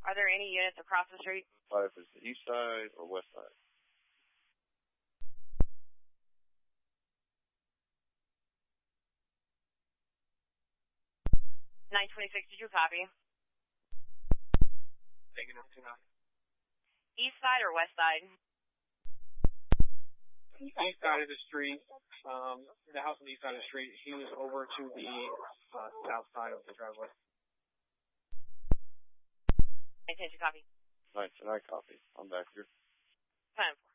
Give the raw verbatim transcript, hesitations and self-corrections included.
Are there any units across the street? Five is the east side or west side? nine twenty-six, did you copy? Taking up to nine. East side or west side? East side of the street. Um, the house on the east side of the street. He was over to the uh, south side of the driveway. nine ten, did you copy? nine ten, I copy. I'm back here. ten